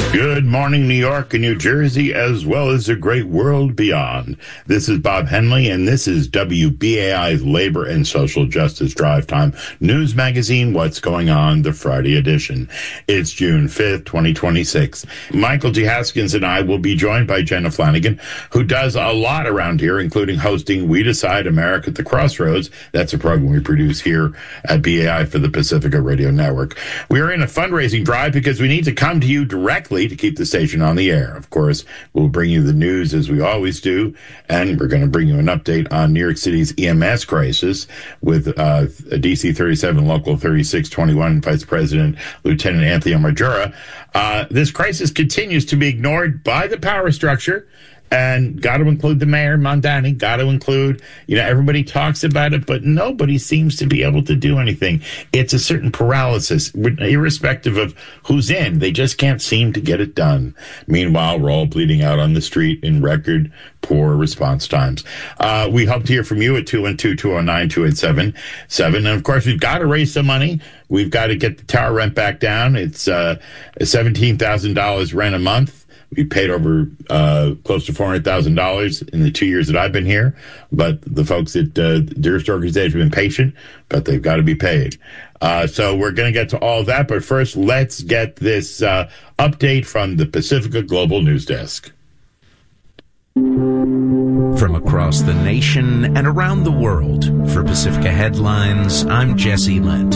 Good morning, New York and New Jersey, as well as the great world beyond. This is Bob Henley, and this is WBAI's Labor and Social Justice Drive Time News Magazine, What's Going On, the Friday edition. It's June 5th, 2026. Michael G. Haskins and I will be joined by Jenna Flanagan, who does a lot around here, including hosting We Decide America at the Crossroads. That's a program we produce here at BAI for the Pacifica Radio Network. We are in a fundraising drive because we need to come to you directly to keep the station on the air. Of course, we'll bring you the news as we always do, and we're going to bring you an update on New York City's EMS crisis with DC 37 Local 3621 Vice President Lieutenant Anthony Margera. This crisis continues to be ignored by the power structure, and got to include the mayor, Mondani, got to include, everybody talks about it, but nobody seems to be able to do anything. It's a certain paralysis, irrespective of who's in. They just can't seem to get it done. Meanwhile, we're all bleeding out on the street in record poor response times. We hope to hear from you at 212-209-2877. And of course, we've got to raise some money. We've got to get the tower rent back down. It's $17,000 rent a month. We paid over close to $400,000 in the 2 years that I've been here. But the folks at Durst Organization have been patient, but they've got to be paid. So we're going to get to all of that. But first, let's get this update from the Pacifica Global News Desk. From across the nation and around the world, for Pacifica Headlines, I'm Jesse Lent.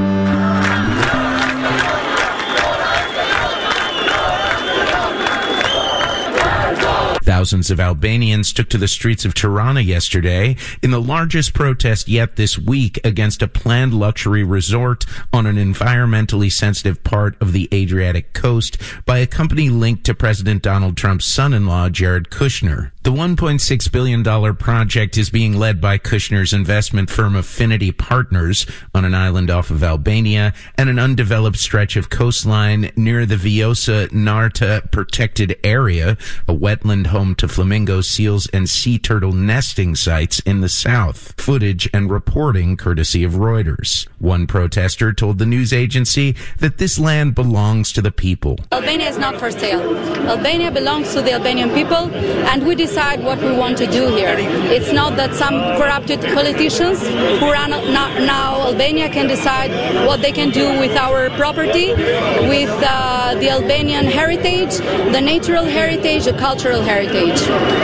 Thousands of Albanians took to the streets of Tirana yesterday in the largest protest yet this week against a planned luxury resort on an environmentally sensitive part of the Adriatic coast by a company linked to President Donald Trump's son-in-law, Jared Kushner. The $1.6 billion project is being led by Kushner's investment firm Affinity Partners on an island off of Albania and an undeveloped stretch of coastline near the Vjosa Narta protected area, a wetland home to flamingo, seals, and sea turtle nesting sites in the south. Footage and reporting courtesy of Reuters. One protester told the news agency that this land belongs to the people. Albania is not for sale. Albania belongs to the Albanian people, and we decide what we want to do here. It's not that some corrupted politicians who run now Albania can decide what they can do with our property, with the Albanian heritage, the natural heritage, the cultural heritage.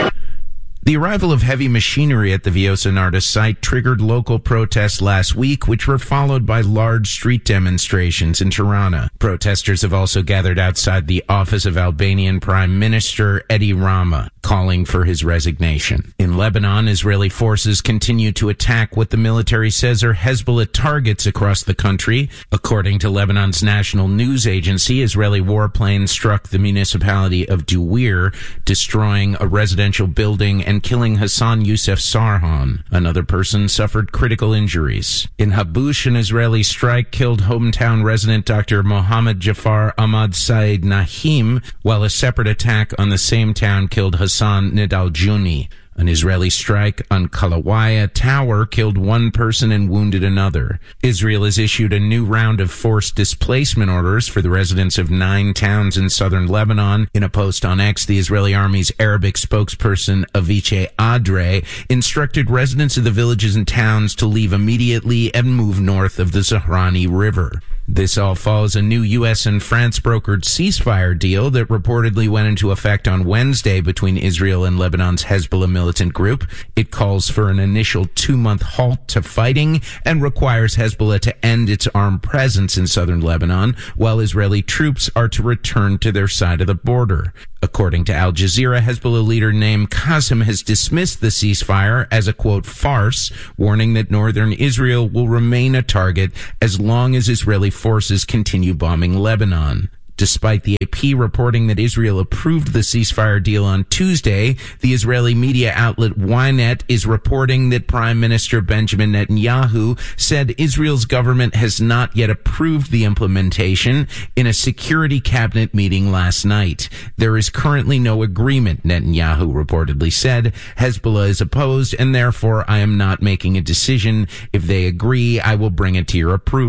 The arrival of heavy machinery at the Vjosa Narta site triggered local protests last week, which were followed by large street demonstrations in Tirana. Protesters have also gathered outside the office of Albanian Prime Minister Edi Rama, calling for his resignation. In Lebanon, Israeli forces continue to attack what the military says are Hezbollah targets across the country. According to Lebanon's national news agency, Israeli warplanes struck the municipality of Duwir, destroying a residential building and killing Hassan Youssef Sarhan. Another person suffered critical injuries. In Habush, an Israeli strike killed hometown resident Dr. Mohammed Jafar Ahmad Said Nahim, while a separate attack on the same town killed Hassan Nidaljuni. An Israeli strike on Kalawaya Tower killed one person and wounded another. Israel has issued a new round of forced displacement orders for the residents of 9 towns in southern Lebanon. In a post on X, the Israeli Army's Arabic spokesperson Aviche Adre instructed residents of the villages and towns to leave immediately and move north of the Zahrani River. This all follows a new U.S. and France brokered ceasefire deal that reportedly went into effect on Wednesday between Israel and Lebanon's Hezbollah militant group. It calls for an initial 2-month halt to fighting and requires Hezbollah to end its armed presence in southern Lebanon, while Israeli troops are to return to their side of the border. According to Al Jazeera, Hezbollah leader Naim Qassem has dismissed the ceasefire as a, quote, farce, warning that northern Israel will remain a target as long as Israeli forces continue bombing Lebanon. Despite the AP reporting that Israel approved the ceasefire deal on Tuesday, the Israeli media outlet Ynet is reporting that Prime Minister Benjamin Netanyahu said Israel's government has not yet approved the implementation in a security cabinet meeting last night. There is currently no agreement, Netanyahu reportedly said. Hezbollah is opposed, and therefore I am not making a decision. If they agree, I will bring it to your approval.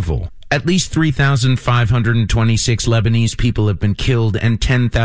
At least 3,526 Lebanese people have been killed and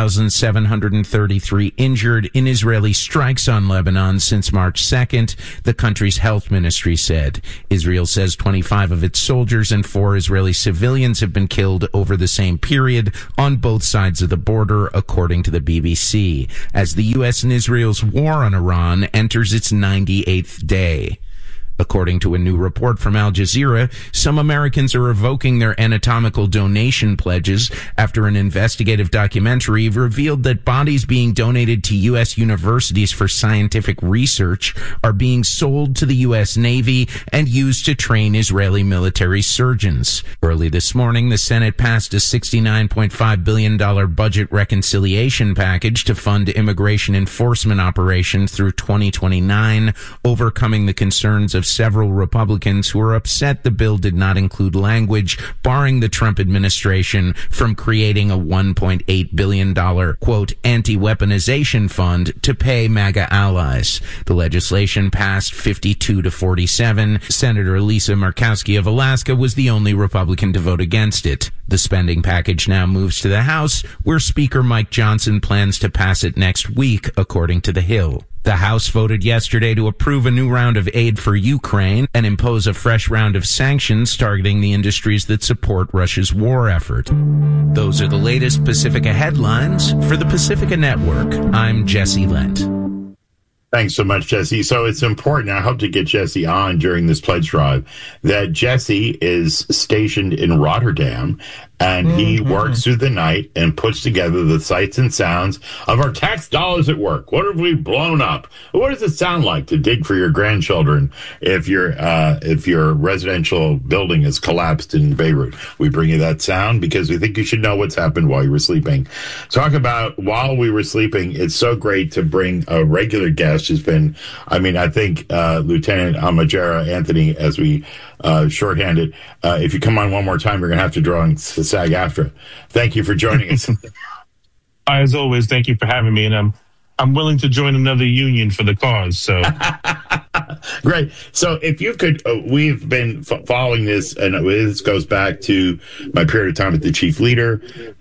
10,733 injured in Israeli strikes on Lebanon since March 2nd, the country's health ministry said. Israel says 25 of its soldiers and 4 Israeli civilians have been killed over the same period on both sides of the border, according to the BBC, as the U.S. and Israel's war on Iran enters its 98th day. According to a new report from Al Jazeera, some Americans are revoking their anatomical donation pledges after an investigative documentary revealed that bodies being donated to U.S. universities for scientific research are being sold to the U.S. Navy and used to train Israeli military surgeons. Early this morning, the Senate passed a $69.5 billion budget reconciliation package to fund immigration enforcement operations through 2029, overcoming the concerns of several Republicans who are upset the bill did not include language barring the Trump administration from creating a $1.8 billion, quote, anti-weaponization fund to pay MAGA allies. The legislation passed 52-47. Senator Lisa Murkowski of Alaska was the only Republican to vote against it. The spending package now moves to the House, where Speaker Mike Johnson plans to pass it next week, according to The Hill. The House voted yesterday to approve a new round of aid for Ukraine and impose a fresh round of sanctions targeting the industries that support Russia's war effort. Those are the latest Pacifica headlines. For the Pacifica Network, I'm Jesse Lent. Thanks so much, Jesse. So it's important, I hope to get Jesse on during this pledge drive, that Jesse is stationed in Rotterdam, and he works through the night and puts together the sights and sounds of our tax dollars at work. What have we blown up? What does it sound like to dig for your grandchildren if your residential building has collapsed in Beirut? We bring you that sound because we think you should know what's happened while you were sleeping. Talk about while we were sleeping. It's so great to bring a regular guest who's been, I think Lieutenant Amajera Anthony, as we shorthanded. If you come on one more time, you're going to have to draw in SAG-AFTRA. Thank you for joining us. As always, thank you for having me, and I'm willing to join another union for the cause. So great. So if you could, we've been following this, and this goes back to my period of time at the chief leader.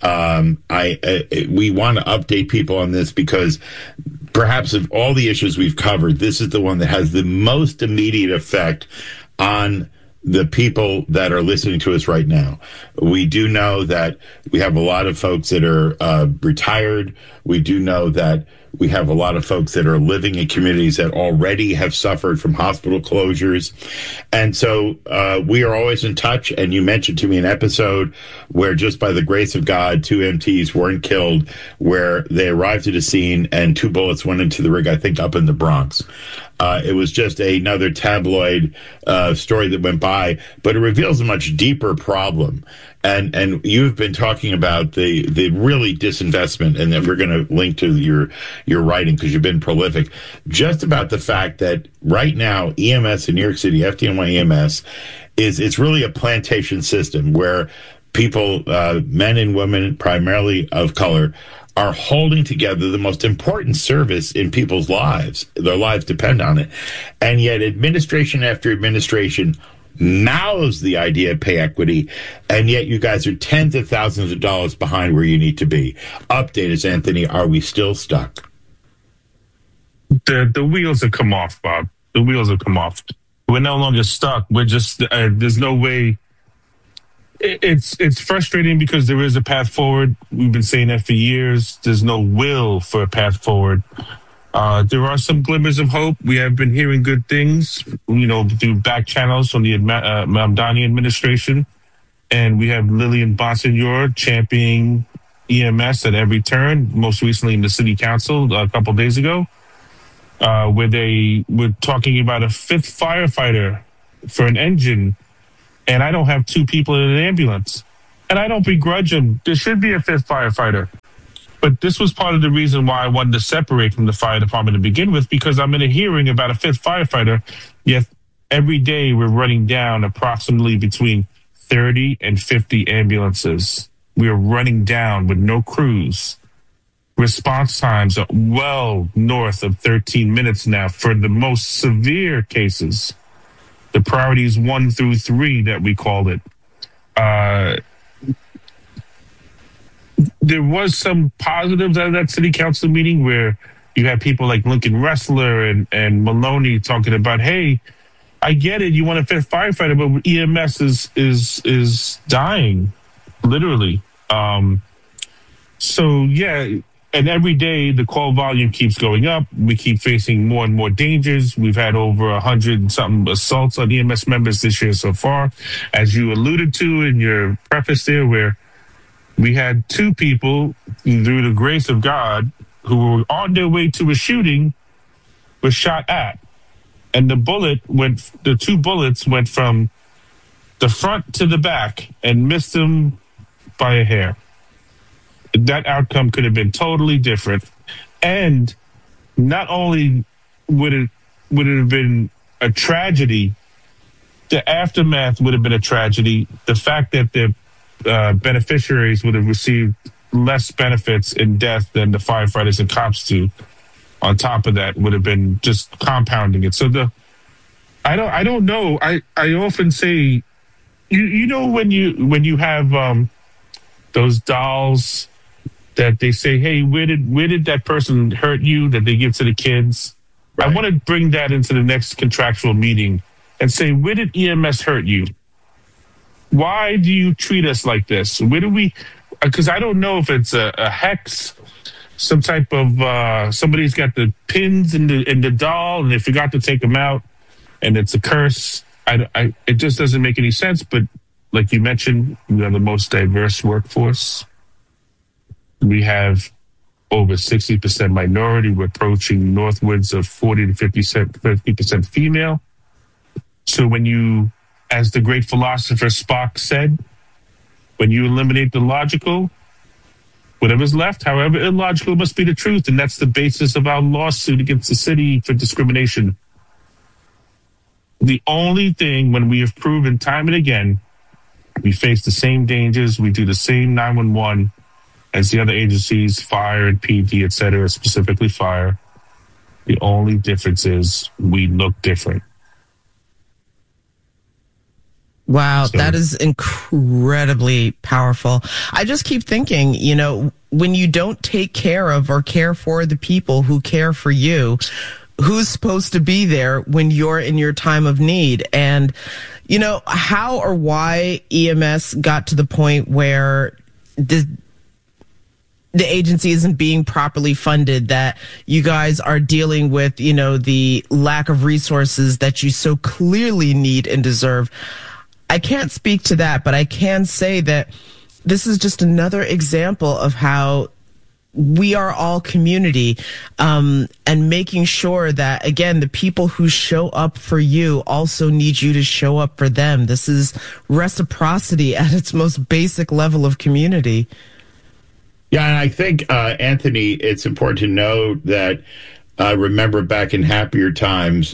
We want to update people on this because perhaps of all the issues we've covered, this is the one that has the most immediate effect on the people that are listening to us right now. We do know that we have a lot of folks that are retired. We do know that we have a lot of folks that are living in communities that already have suffered from hospital closures. And so we are always in touch. And you mentioned to me an episode where just by the grace of God, 2 MTs weren't killed, where they arrived at a scene and 2 bullets went into the rig, I think up in the Bronx. It was just another tabloid story that went by, but it reveals a much deeper problem. And you've been talking about the really disinvestment, and that we're going to link to your writing because you've been prolific, just about the fact that right now EMS in New York City, FDNY EMS, it's really a plantation system where people, men and women, primarily of color, are holding together the most important service in people's lives. Their lives depend on it. And yet administration after administration mouths the idea of pay equity, and yet you guys are tens of thousands of dollars behind where you need to be. Update us, Anthony. Are we still stuck? The wheels have come off, Bob. The wheels have come off. We're no longer stuck. We're just, there's no way. It's frustrating because there is a path forward. We've been saying that for years. There's no will for a path forward. There are some glimmers of hope. We have been hearing good things, through back channels from the Mamdani administration. And we have Lillian Bonsignor championing EMS at every turn, most recently in the city council a couple days ago, where they were talking about a 5th firefighter for an engine. And I don't have 2 people in an ambulance. And I don't begrudge them. There should be a 5th firefighter. But this was part of the reason why I wanted to separate from the fire department to begin with, because I'm in a hearing about a 5th firefighter, yet every day we're running down approximately between 30 and 50 ambulances. We are running down with no crews. Response times are well north of 13 minutes now for the most severe cases. The priorities 1 through 3 that we called it. there was some positives out of that city council meeting where you had people like Lincoln Ressler and Maloney talking about, hey, I get it, you want a fit firefighter, but EMS is dying, literally. So yeah, and every day the call volume keeps going up. We keep facing more and more dangers. We've had over 100-something assaults on EMS members this year so far, as you alluded to in your preface there, where we had 2 people, through the grace of God, who were on their way to a shooting, were shot at. And the 2 bullets went from the front to the back and missed them by a hair. That outcome could have been totally different. And not only would it have been a tragedy, the aftermath would have been a tragedy. The fact that the beneficiaries would have received less benefits in death than the firefighters and cops do, on top of that, would have been just compounding it. So I don't know. I often say, you know, when you have those dolls that they say, hey, where did that person hurt you, that they give to the kids? Right. I want to bring that into the next contractual meeting and say, where did EMS hurt you? Why do you treat us like this? Where do we? Because I don't know if it's a hex, some type of somebody's got the pins in the doll and they forgot to take them out, and it's a curse. It just doesn't make any sense. But like you mentioned, we have the most diverse workforce. We have over 60% minority. We're approaching northwards of 40 to 50% female. So when you, as the great philosopher Spock said, when you eliminate the logical, whatever's left, however illogical, must be the truth. And that's the basis of our lawsuit against the city for discrimination. The only thing, when we have proven time and again, we face the same dangers, we do the same 911 as the other agencies, fire and PD, et cetera, specifically fire. The only difference is we look different. Wow, that is incredibly powerful. I just keep thinking, you know, when you don't take care of or care for the people who care for you, who's supposed to be there when you're in your time of need? And, you know, how or why EMS got to the point where the agency isn't being properly funded, that you guys are dealing with, you know, the lack of resources that you so clearly need and deserve. I can't speak to that, but I can say that this is just another example of how we are all community, and making sure that, again, the people who show up for you also need you to show up for them. This is reciprocity at its most basic level of community. Yeah, and I think, Anthony, it's important to know that remember back in happier times,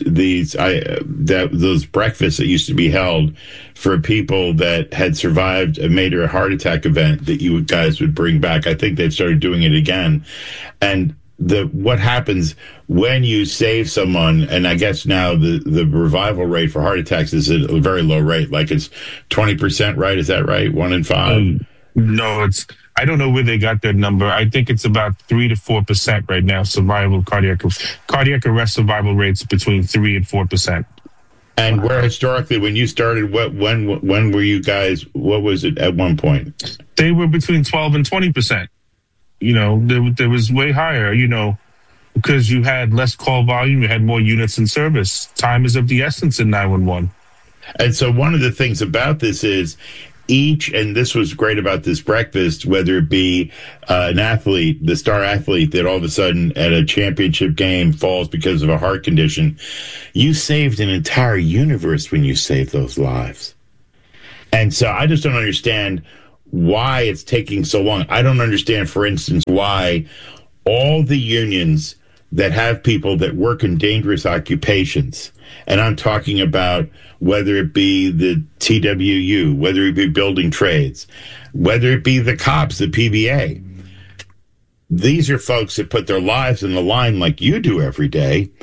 those breakfasts that used to be held for people that had survived a major heart attack event that you guys would bring back. I think they've started doing it again. And what happens when you save someone, and I guess now the revival rate for heart attacks is at a very low rate, like it's 20%, right? Is that right? 1 in 5? No, I don't know where they got their number. I think it's about 3 to 4% right now. Survival cardiac arrest survival rates between 3 and 4%. And where historically, when you started, when were you guys? What was it at one point? They were between 12 and 20%. You know, there was way higher. You know, because you had less call volume, you had more units in service. Time is of the essence in 911. And so one of the things about this is, and this was great about this breakfast, whether it be an athlete, the star athlete that all of a sudden at a championship game falls because of a heart condition, you saved an entire universe when you saved those lives. And so I just don't understand why it's taking so long. I don't understand, for instance, why all the unions that have people that work in dangerous occupations, and I'm talking about whether it be the TWU, whether it be building trades, whether it be the cops, the PBA. These are folks that put their lives in the line like you do every day,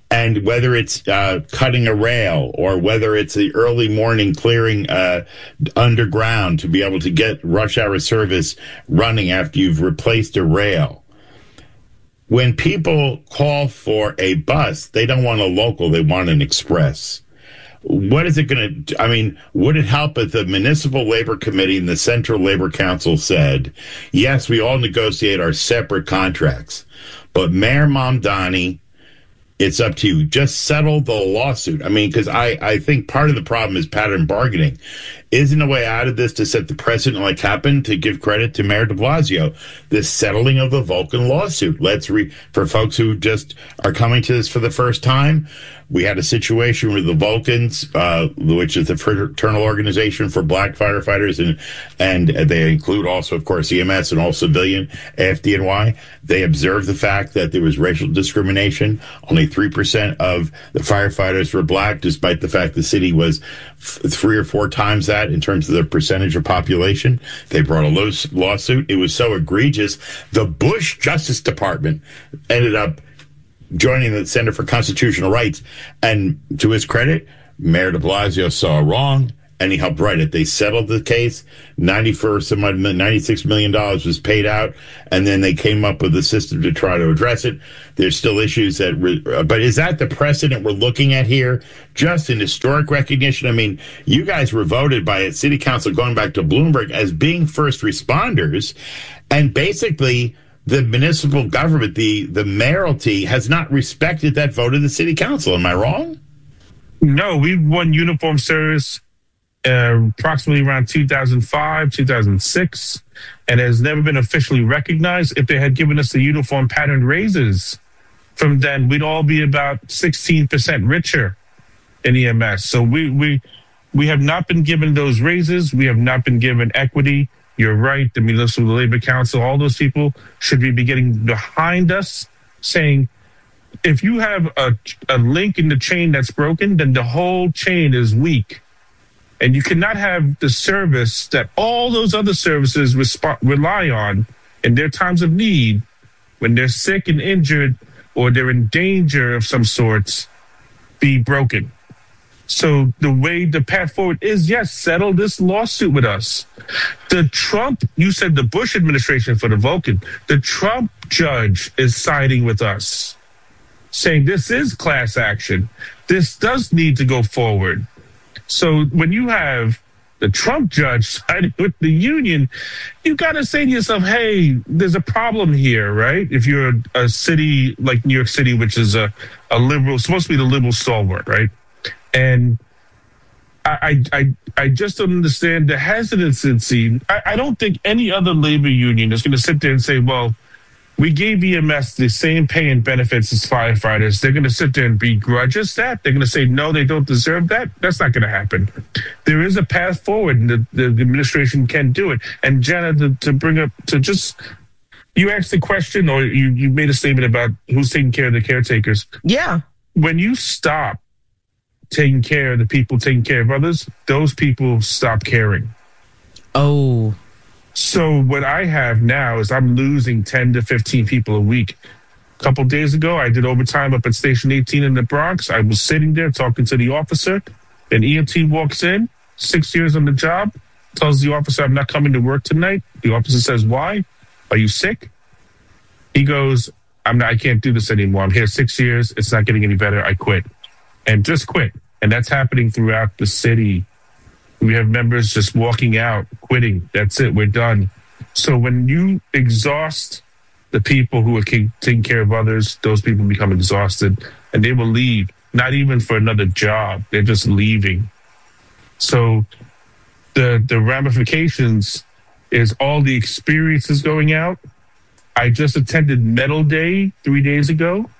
And whether it's cutting a rail or whether it's the early morning clearing underground to be able to get rush hour service running after you've replaced a rail. When people call for a bus, they don't want a local, they want an express. What is it going to, I mean, would it help if the Municipal Labor Committee and the Central Labor Council said, yes, we all negotiate our separate contracts, but Mayor Mamdani, it's up to you. Just settle the lawsuit. I mean, because I think part of the problem is pattern bargaining. Isn't a way out of this to set the precedent like happened, to give credit to Mayor de Blasio, the settling of the Vulcan lawsuit. For folks who just are coming to this for the first time, we had a situation where the Vulcans, which is the fraternal organization for black firefighters, and they include also, of course, EMS and all civilian, AFDNY, they observed the fact that there was racial discrimination. Only 3% of the firefighters were black, despite the fact the city was 3 or 4 times that in terms of the percentage of population. They brought a lawsuit. It was so egregious. The Bush Justice Department ended up joining the Center for Constitutional Rights. And to his credit, Mayor de Blasio saw wrong, and he helped write it. They settled the case. $96 million was paid out, and then they came up with a system to try to address it. There's still issues but is that the precedent we're looking at here? Just an historic recognition? I mean, you guys were voted by a city council going back to Bloomberg as being first responders, and basically the municipal government, the mayoralty, has not respected that vote of the city council. Am I wrong? No, we won uniform service approximately around 2005, 2006, and has never been officially recognized. If they had given us the uniform pattern raises from then, we'd all be about 16% richer in EMS. So we have not been given those raises. We have not been given equity. You're right. The Municipal Labor Council, all those people should be getting behind us, saying, if you have a link in the chain that's broken, then the whole chain is weak. And you cannot have the service that all those other services rely on in their times of need, when they're sick and injured or they're in danger of some sorts, be broken. So the path forward is, yes, settle this lawsuit with us. You said the Bush administration for the Vulcan. The Trump judge is siding with us, saying this is class action. This does need to go forward. So when you have the Trump judge siding with the union, you got to say to yourself, hey, there's a problem here, right? If you're a city like New York City, which is a liberal, supposed to be the liberal stalwart, right? And I just don't understand the hesitancy. I don't think any other labor union is going to sit there and say, well, we gave EMS the same pay and benefits as firefighters. They're going to sit there and begrudge us that. They're going to say, no, they don't deserve that. That's not going to happen. There is a path forward, and the administration can do it. And Jana, to bring up, you asked the question, or you made a statement about who's taking care of the caretakers. Yeah. When you stop taking care of the people taking care of others, those people stop caring. Oh. So what I have now is I'm losing 10 to 15 people a week. A couple of days ago, I did overtime up at Station 18 in the Bronx. I was sitting there talking to the officer. An EMT walks in, 6 years on the job, tells the officer, I'm not coming to work tonight. The officer says, why? Are you sick? He goes, I can't do this anymore. I'm here 6 years. It's not getting any better. I quit. And just quit. And that's happening throughout the city. We have members just walking out, quitting. That's it. We're done. So when you exhaust the people who are taking care of others, those people become exhausted and they will leave, not even for another job. They're just leaving. So the ramifications is all the experiences going out. I just attended Medal Day 2 days ago,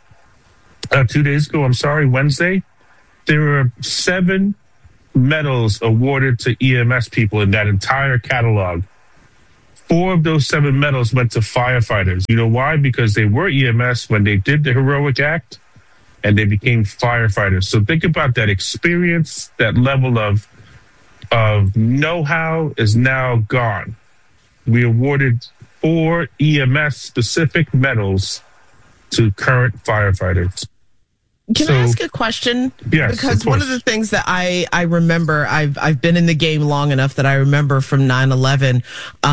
Wednesday. There were 7 medals awarded to EMS people in that entire catalog. 4 of those 7 medals went to firefighters. You know why? Because they were EMS when they did the heroic act and they became firefighters. So think about that experience, that level of know-how is now gone. We awarded 4 EMS specific medals to current firefighters. Can I ask a question? Yes, because one of the things that I remember, I've been in the game long enough that I remember from 9/11,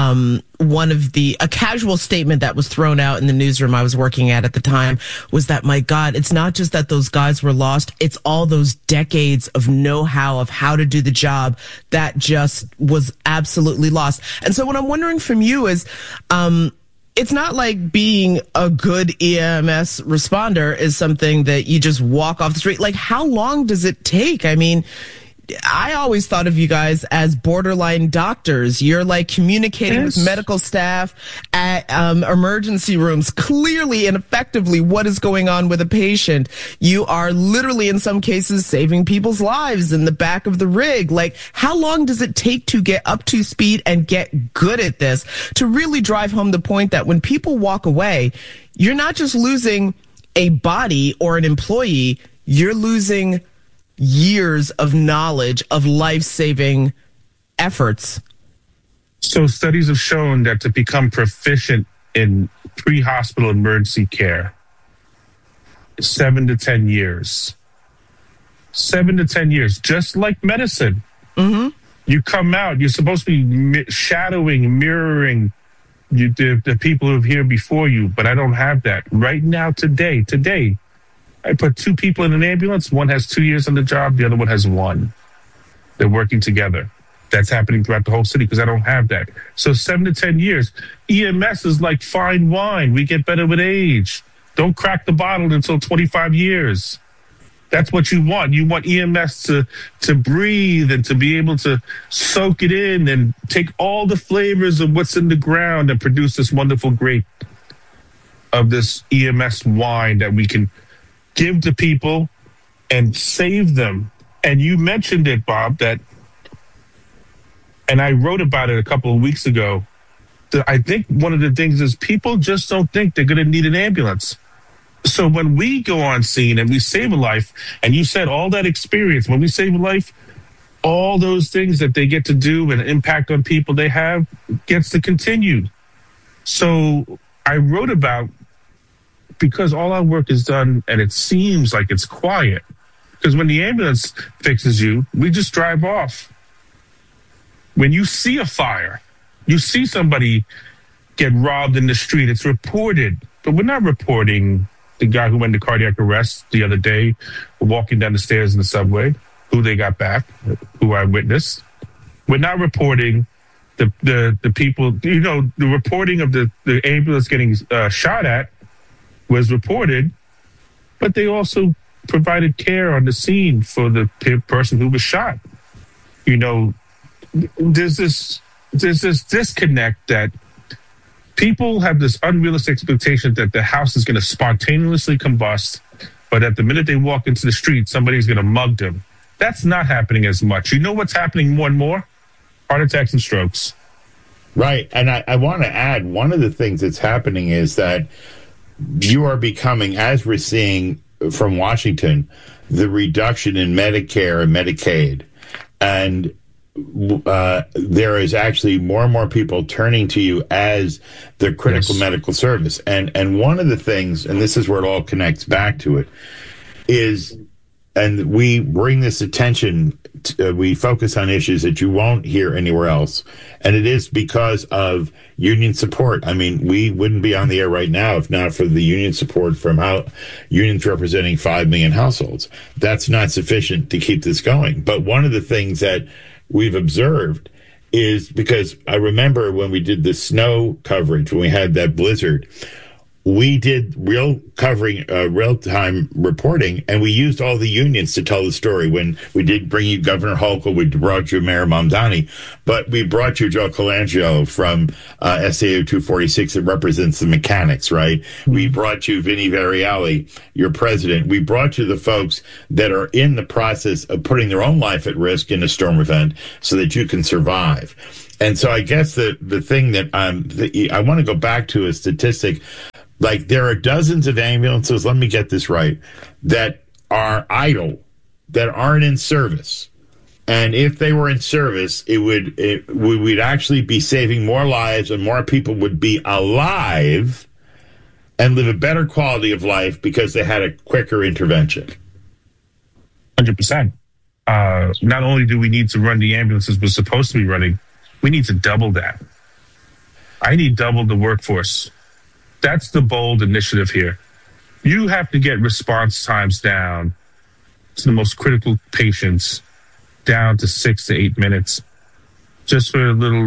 a casual statement that was thrown out in the newsroom I was working at the time was that, my God, it's not just that those guys were lost, it's all those decades of know-how of how to do the job that just was absolutely lost. And so what I'm wondering from you is, it's not like being a good EMS responder is something that you just walk off the street. Like, how long does it take? I mean, I always thought of you guys as borderline doctors. You're like communicating with medical staff at emergency rooms, clearly and effectively what is going on with a patient. You are literally, in some cases, saving people's lives in the back of the rig. Like, how long does it take to get up to speed and get good at this to really drive home the point that when people walk away, you're not just losing a body or an employee, you're losing years of knowledge of life-saving efforts? So studies have shown that to become proficient in pre-hospital emergency care, 7 to 10 years. 7 to 10 years, just like medicine. Mm-hmm. You come out, you're supposed to be shadowing, mirroring the people who are here before you, but I don't have that. Right now, today, I put 2 people in an ambulance. One has 2 years on the job. The other one has 1. They're working together. That's happening throughout the whole city because I don't have that. So 7 to 10 years. EMS is like fine wine. We get better with age. Don't crack the bottle until 25 years. That's what you want. You want EMS to breathe and to be able to soak it in and take all the flavors of what's in the ground and produce this wonderful grape of this EMS wine that we can give to people and save them. And you mentioned it, Bob, and I wrote about it a couple of weeks ago, that I think one of the things is people just don't think they're going to need an ambulance. So when we go on scene and we save a life, and you said all that experience, when we save a life, all those things that they get to do and impact on people they have gets to continue. So I wrote about, because all our work is done and it seems like it's quiet, because when the ambulance fixes you, we just drive off. When you see a fire, you see somebody get robbed in the street, it's reported, but we're not reporting the guy who went into cardiac arrest the other day, walking down the stairs in the subway, who they got back, who I witnessed. We're not reporting the people, the reporting of the ambulance getting shot at was reported, but they also provided care on the scene for the person who was shot. There's this disconnect that people have this unrealistic expectation that the house is going to spontaneously combust, but at the minute they walk into the street, somebody's going to mug them. That's not happening as much. You know what's happening more and more? Heart attacks and strokes. Right. And I want to add, one of the things that's happening is that you are becoming, as we're seeing from Washington, the reduction in Medicare and Medicaid. And there is actually more and more people turning to you as the critical medical service. And one of the things, and this is where it all connects back to it, is, and we bring this attention, we focus on issues that you won't hear anywhere else. And it is because of union support. I mean, we wouldn't be on the air right now if not for the union support from unions representing 5 million households. That's not sufficient to keep this going. But one of the things that we've observed is, because I remember when we did the snow coverage, when we had that blizzard, we did real-time reporting, and we used all the unions to tell the story. When we did bring you Governor Hochul, we brought you Mayor Mamdani, but we brought you Joe Colangelo from SAO 246 that represents the mechanics, right? We brought you Vinnie Variali, your president. We brought you the folks that are in the process of putting their own life at risk in a storm event so that you can survive. And so I guess the thing that I want to go back to a statistic. Like, there are dozens of ambulances, let me get this right, that are idle, that aren't in service. And if they were in service, we'd actually be saving more lives, and more people would be alive and live a better quality of life because they had a quicker intervention. 100%. Not only do we need to run the ambulances we're supposed to be running, we need to double that. I need double the workforce. That's the bold initiative here. You have to get response times down to the most critical patients down to 6 to 8 minutes. Just for a little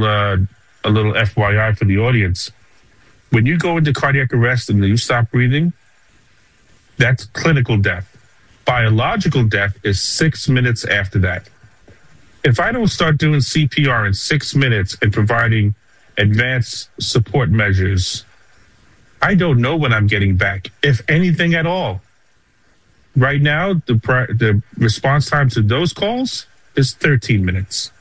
FYI for the audience, when you go into cardiac arrest and you stop breathing, that's clinical death. Biological death is 6 minutes after that. If I don't start doing CPR in 6 minutes and providing advanced support measures, I don't know when I'm getting back, if anything at all. Right now, the response time to those calls is 13 minutes.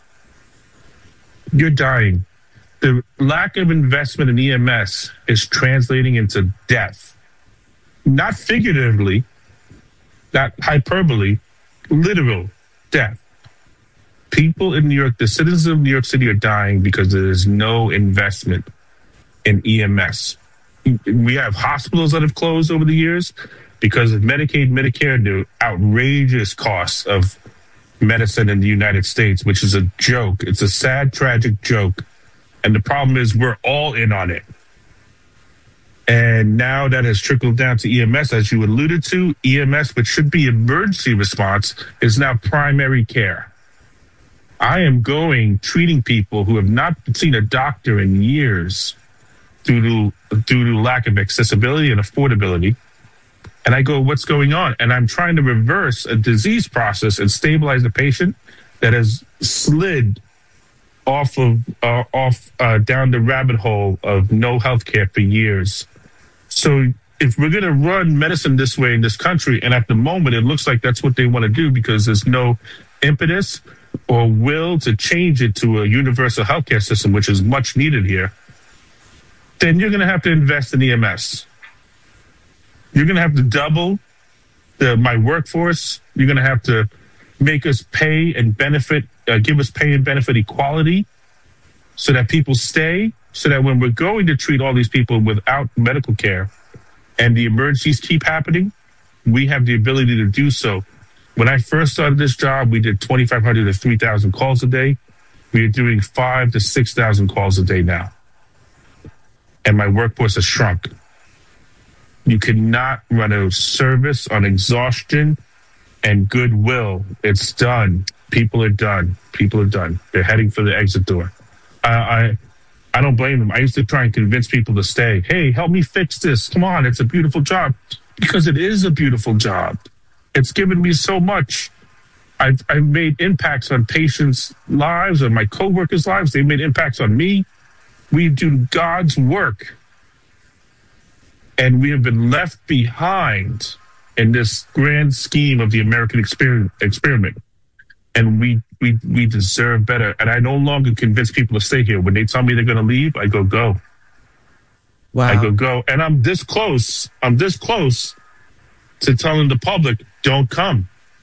You're dying. The lack of investment in EMS is translating into death. Not figuratively, not hyperbole, literal death. People in New York, the citizens of New York City are dying because there is no investment in EMS. We have hospitals that have closed over the years because of Medicaid, Medicare, the outrageous costs of medicine in the United States, which is a joke. It's a sad, tragic joke. And the problem is we're all in on it. And now that has trickled down to EMS, as you alluded to. EMS, which should be emergency response, is now primary care. I am treating people who have not seen a doctor in years due to lack of accessibility and affordability. And I go, what's going on? And I'm trying to reverse a disease process and stabilize a patient that has slid off down the rabbit hole of no healthcare for years. So if we're going to run medicine this way in this country, and at the moment it looks like that's what they want to do because there's no impetus or will to change it to a universal healthcare system, which is much needed here, then you're going to have to invest in EMS. You're going to have to double my workforce. You're going to have to make us pay and benefit, give us pay and benefit equality so that people stay, so that when we're going to treat all these people without medical care and the emergencies keep happening, we have the ability to do so. When I first started this job, we did 2,500 to 3,000 calls a day. We are doing 5,000 to 6,000 calls a day now. And my workforce has shrunk. You cannot run a service on exhaustion and goodwill. It's done. People are done. People are done. They're heading for the exit door. I don't blame them. I used to try and convince people to stay. Hey, help me fix this. Come on, it's a beautiful job. Because it is a beautiful job. It's given me so much. I've made impacts on patients' lives, on my coworkers' lives. They've made impacts on me. We do God's work. And we have been left behind in this grand scheme of the American experiment. And we deserve better. And I no longer convince people to stay here. When they tell me they're going to leave, I go. Wow. I go. And I'm this close to telling the public, don't come.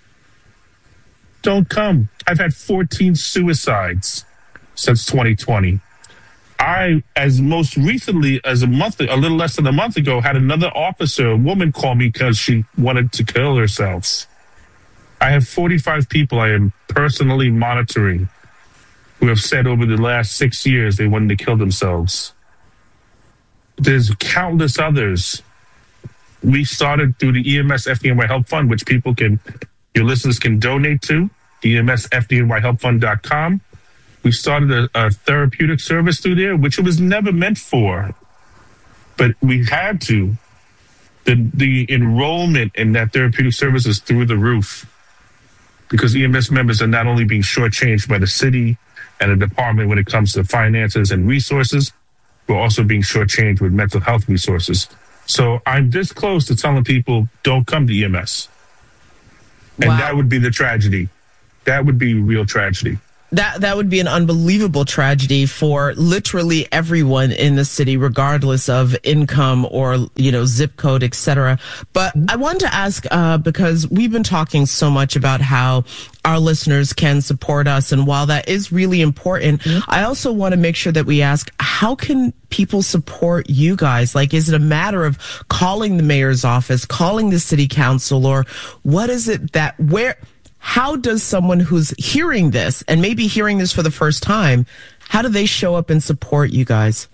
Don't come. I've had 14 suicides since 2020. I, as most recently as a little less than a month ago, had another officer, a woman, call me because she wanted to kill herself. I have 45 people I am personally monitoring who have said over the last 6 years they wanted to kill themselves. There's countless others. We started through the EMS FDNY Help Fund, which your listeners can donate to, EMSFDNYHelpFund.com. We started a therapeutic service through there, which it was never meant for, but we had to. The enrollment in that therapeutic service is through the roof because EMS members are not only being shortchanged by the city and the department when it comes to finances and resources, we're also being shortchanged with mental health resources. So I'm this close to telling people, don't come to EMS. And Wow. that would be the tragedy. That would be real tragedy. That would be an unbelievable tragedy for literally everyone in the city, regardless of income or, zip code, etc. But I wanted to ask, because we've been talking so much about how our listeners can support us. And while that is really important, I also want to make sure that we ask, how can people support you guys? Like, is it a matter of calling the mayor's office, calling the city council, or what is it how does someone who's hearing this and maybe hearing this for the first time, how do they show up and support you guys?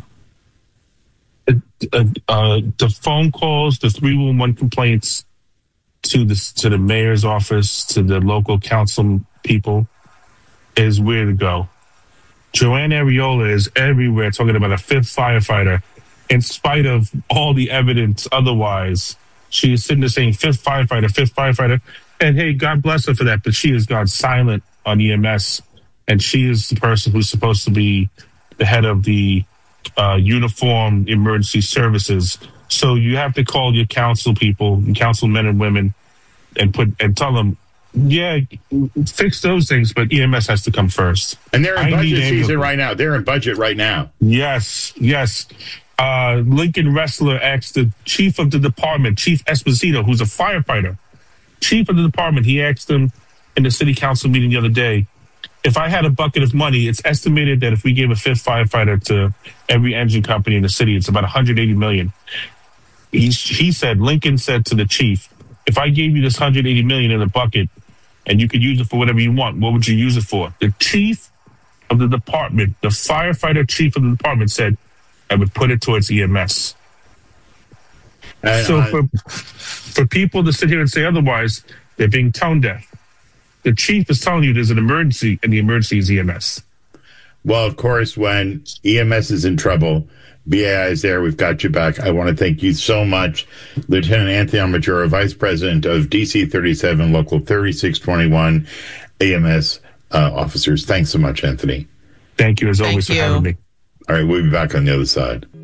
The phone calls, the 311 complaints to the mayor's office, to the local council people is where to go. Joanne Ariola is everywhere talking about a fifth firefighter. In spite of all the evidence otherwise, she is sitting there saying fifth firefighter. And hey, God bless her for that, but she has gone silent on EMS. And she is the person who's supposed to be the head of the uniform emergency services. So you have to call your council people, councilmen and women, and tell them, yeah, fix those things, but EMS has to come first. And they're in budget season right now. They're in budget right now. Yes. Lincoln Ressler asked the chief of the department, Chief Esposito, who's a firefighter, chief of the department, he asked him in the city council meeting the other day, if I had a bucket of money, it's estimated that if we gave a fifth firefighter to every engine company in the city, it's about $180 million. Lincoln said to the chief, if I gave you this $180 million in a bucket and you could use it for whatever you want, what would you use it for? The chief of the department, the firefighter chief of the department said, I would put it towards EMS. For people to sit here and say otherwise, they're being tone deaf. The chief is telling you there's an emergency, and the emergency is EMS. Well, of course, when EMS is in trouble, BAI is there. We've got you back. I want to thank you so much, Lieutenant Anthony Armaggioro, Vice President of DC 37, Local 3621 EMS officers. Thanks so much, Anthony. Thank you, as always, for having me. All right, we'll be back on the other side.